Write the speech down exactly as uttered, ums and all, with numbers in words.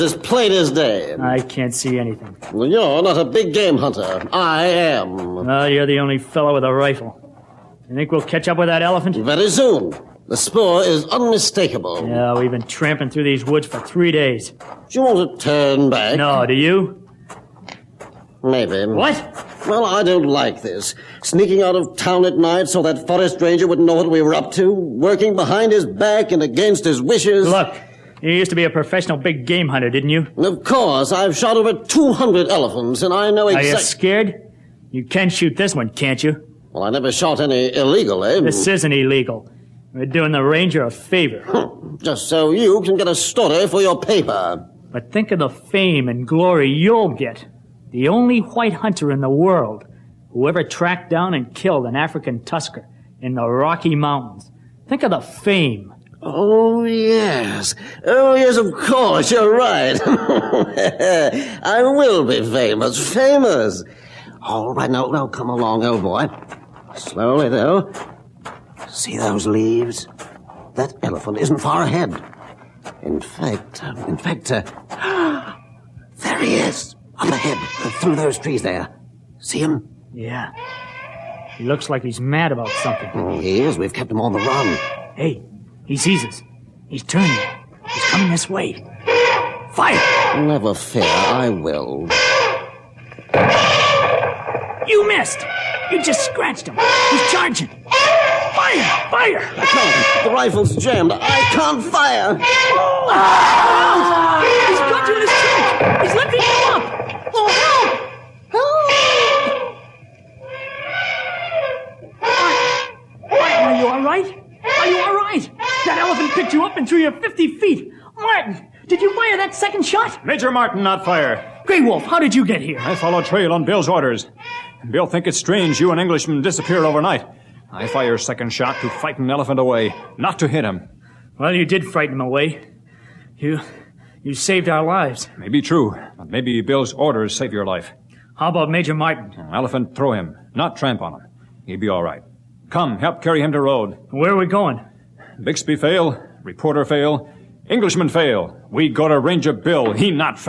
as plain as day. I can't see anything. Well, you're not a big game hunter. I am. Well, you're the only fellow with a rifle. You think we'll catch up with that elephant? Very soon. The spoor is unmistakable. Yeah, we've been tramping through these woods for three days. Do you want to turn back? No, do you? Maybe. What? Well, I don't like this. Sneaking out of town at night so that forest ranger wouldn't know what we were up to. Working behind his back and against his wishes. Look, you used to be a professional big game hunter, didn't you? Of course. I've shot over two hundred elephants, and I know exactly... Are you scared? You can shoot this one, can't you? Well, I never shot any illegally. This isn't illegal. We're doing the ranger a favor. Just so you can get a story for your paper. But think of the fame and glory you'll get. The only white hunter in the world who ever tracked down and killed an African tusker in the Rocky Mountains. Think of the fame. Oh, yes. Oh, yes, of course, you're right. I will be famous, famous. All right, now, now, come along, old boy. Slowly, though. See those leaves? That elephant isn't far ahead. In fact, in fact, uh, there he is. Up ahead, uh, through those trees there. See him? Yeah. He looks like he's mad about something. Oh, he is. We've kept him on the run. Hey, he sees us. He's turning. He's coming this way. Fire! Never fear, I will. You missed! You just scratched him. He's charging. Fire! Fire! I can't. The rifle's jammed. I can't fire. Oh! Ah! He's got you in his trunk. He's lifting you up. Oh, help! Help! Martin, are you all right? Are you all right? That elephant picked you up and threw you fifty feet. Martin, did you fire that second shot? Major Martin, not fire. Grey Wolf, how did you get here? I followed trail on Bill's orders. Bill think it's strange you an Englishman disappeared overnight. I fire second shot to frighten elephant away, not to hit him. Well, you did frighten him away. You... you saved our lives. Maybe true, but maybe Bill's orders save your life. How about Major Martin? Elephant, throw him, not tramp on him. He'll be all right. Come, help carry him to road. Where are we going? Bixby fail, reporter fail, Englishman fail. We go to Ranger Bill, he not fail.